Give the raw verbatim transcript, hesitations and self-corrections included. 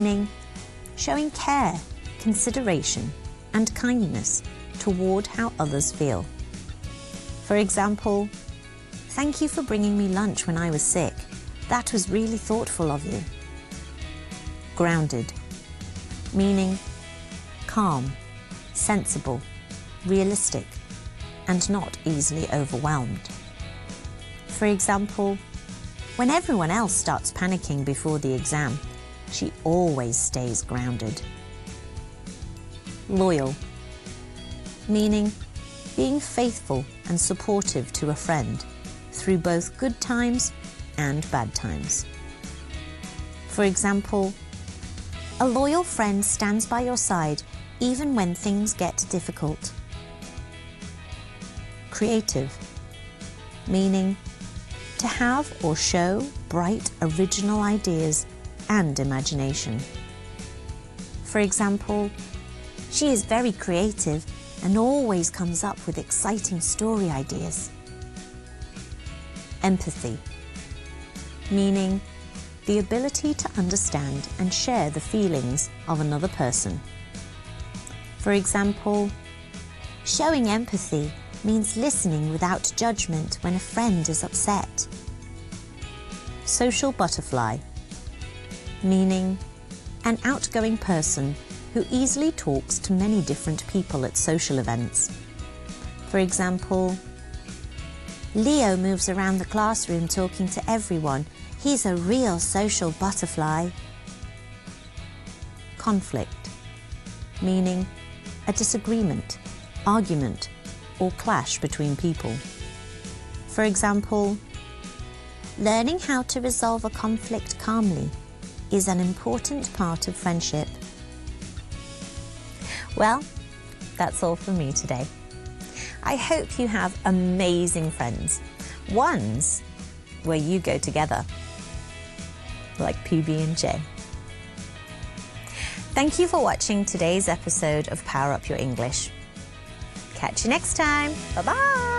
meaning showing care, consideration, and kindness toward how others feel. For example, "Thank you for bringing me lunch when I was sick. That was really thoughtful of you." Grounded, meaning calm, sensible, realistic, and not easily overwhelmed. For example, when everyone else starts panicking before the exam, she always stays grounded. Loyal, meaning being faithful and supportive to a friend through both good times and bad times. For example, a loyal friend stands by your side even when things get difficult. Creative, meaning to have or show bright, original ideas and imagination. For example, "She is very creative and always comes up with exciting story ideas." Empathy, meaning the ability to understand and share the feelings of another person. For example, "Showing empathy means listening without judgment when a friend is upset." Social butterfly, meaning an outgoing person who easily talks to many different people at social events. For example, "Leo moves around the classroom talking to everyone. He's a real social butterfly." Conflict, meaning a disagreement, argument, or clash between people. For example, "Learning how to resolve a conflict calmly is an important part of friendship." Well, that's all from me today. I hope you have amazing friends, ones where you go together, like P B and J. Thank you for watching today's episode of Power Up Your English. Catch you next time. Bye-bye.